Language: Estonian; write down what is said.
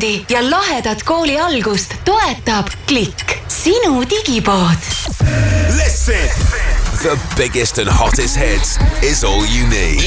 õppetundi ja lahedat kooli algust toetab Klikk, sinu digipood. Listen! The biggest and hottest hits is all you need.